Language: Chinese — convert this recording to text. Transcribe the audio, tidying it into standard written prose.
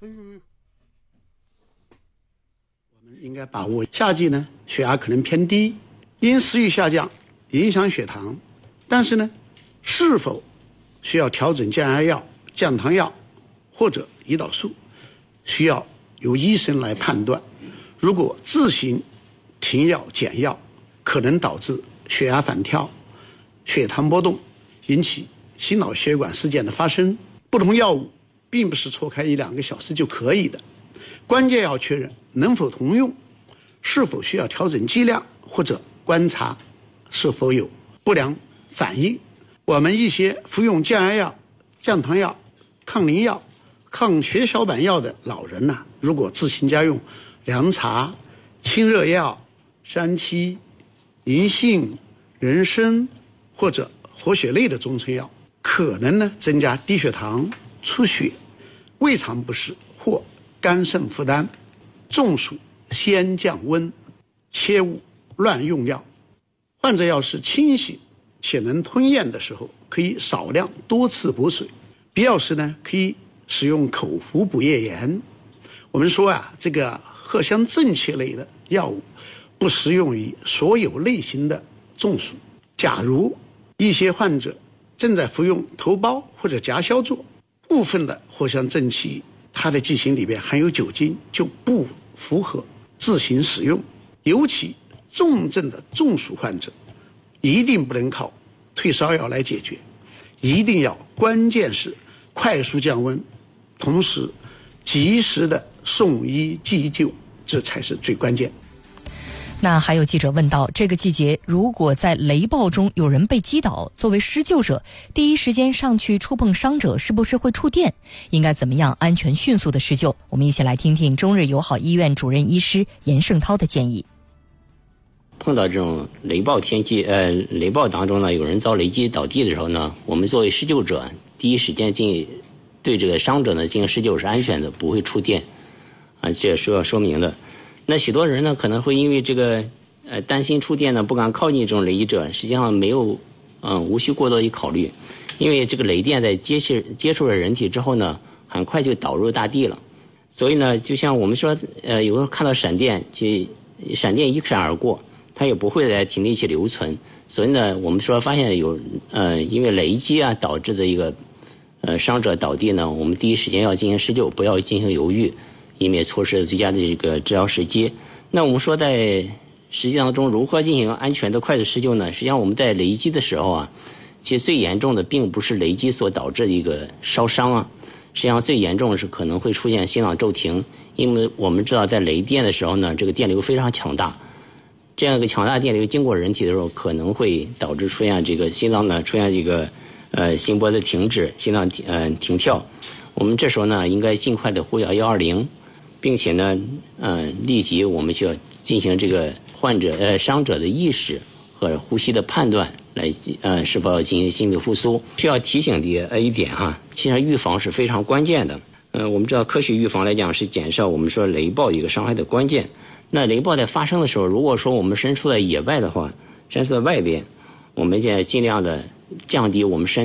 我们应该把握夏季呢，血压可能偏低，因食欲下降影响血糖，但是呢，是否需要调整降压药、降糖药或者胰岛素，需要由医生来判断。如果自行停药减药，可能导致血压反跳、血糖波动，引起心脑血管事件的发生。不同药物并不是错开1-2个小时就可以的，关键要确认能否同用，是否需要调整剂量，或者观察是否有不良反应。我们一些服用降压药、降糖药、抗凝药、抗血小板药的老人呢，如果自行家用凉茶、清热药、山七、银杏、人参或者活血类的中成药，可能呢增加低血糖、出血、胃肠不适或肝肾负担。中暑先降温，切勿乱用药。患者要是清醒且能吞咽的时候，可以少量多次补水，必要时呢可以使用口服补液盐。我们说啊，这个藿香正气类的药物不适用于所有类型的中暑。假如一些患者正在服用头孢或者夹硝唑，部分的藿香正气它的剂型里边含有酒精，就不符合自行使用。尤其重症的中暑患者，一定不能靠退烧药来解决，一定要关键是快速降温，同时及时的送医急救，这才是最关键。 那还有记者问到，这个季节如果在雷暴中有人被击倒，作为施救者第一时间上去触碰伤者是不是会触电？应该怎么样安全迅速的施救？我们一起来听听中日友好医院主任医师严胜涛的建议。 碰到这种雷暴天气，雷暴当中呢，有人遭雷击倒地的时候呢，我们作为施救者第一时间对这个伤者呢进行施救是安全的，不会触电啊，这是要说明的。那许多人呢可能会因为这个担心触电呢，不敢靠近这种雷击者，实际上没有无需过多的考虑，因为这个雷电在接触了人体之后呢，很快就导入大地了。所以呢，就像我们说有时候看到闪电闪电一闪而过，它也不会在体内去留存。所以呢，我们说发现有因为雷击啊导致的一个伤者倒地呢，我们第一时间要进行施救，不要进行犹豫，以免错失最佳的这个治疗时机。那我们说在实际当中如何进行安全的快速施救呢？实际上我们在雷击的时候啊，其实最严重的并不是雷击所导致的一个烧伤啊，实际上最严重的是可能会出现心脏骤停。因为我们知道在雷电的时候呢，这个电流非常强大，这样一个强大电流经过人体的时候，可能会导致出现这个心脏呢出现这个心搏的停止，心脏停跳。我们这时候呢应该尽快的呼叫120，并且呢立即我们需要进行这个伤者的意识和呼吸的判断，来是否要进行心肺复苏。需要提醒的一点哈，其实预防是非常关键的。我们知道科学预防来讲是减少我们说雷暴一个伤害的关键。那雷暴在发生的时候，如果说我们身处在野外的话，身处在外边，我们现在尽量的降低我们身